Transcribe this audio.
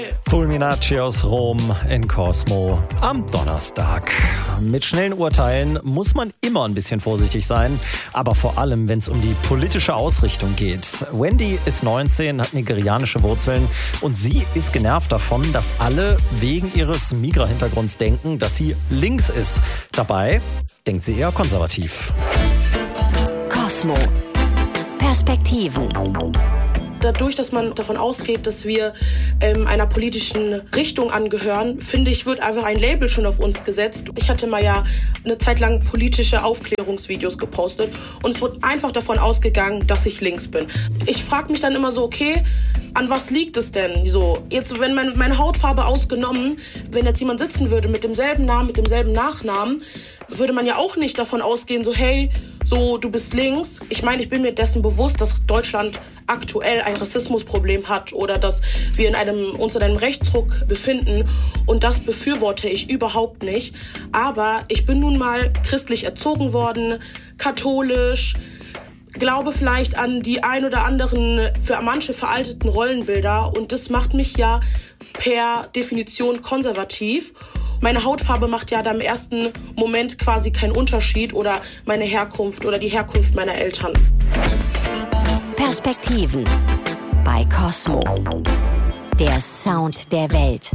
Fulminacci aus Rom in Cosmo am Donnerstag. Mit schnellen Urteilen muss man immer ein bisschen vorsichtig sein, aber vor allem, wenn es um die politische Ausrichtung geht. Wendy ist 19, hat nigerianische Wurzeln und sie ist genervt davon, dass alle wegen ihres Migra-Hintergrunds denken, dass sie links ist. Dabei denkt sie eher konservativ. Cosmo. Perspektiven. Dadurch, dass man davon ausgeht, dass wir einer politischen Richtung angehören, finde ich, wird einfach ein Label schon auf uns gesetzt. Ich hatte mal ja eine Zeit lang politische Aufklärungsvideos gepostet und es wurde einfach davon ausgegangen, dass ich links bin. Ich frage mich dann immer so, okay, an was liegt es denn? So, jetzt, wenn meine Hautfarbe ausgenommen, wenn jetzt jemand sitzen würde mit demselben Namen, mit demselben Nachnamen, würde man ja auch nicht davon ausgehen, so hey, so du bist links. Ich meine, ich bin mir dessen bewusst, dass Deutschland aktuell ein Rassismusproblem hat oder dass wir uns in einem Rechtsruck befinden und das befürworte ich überhaupt nicht. Aber ich bin nun mal christlich erzogen worden, katholisch, glaube vielleicht an die ein oder anderen für manche veralteten Rollenbilder und das macht mich ja per Definition konservativ. Meine Hautfarbe macht ja da im ersten Moment quasi keinen Unterschied oder meine Herkunft oder die Herkunft meiner Eltern. Perspektiven bei Cosmo. Der Sound der Welt.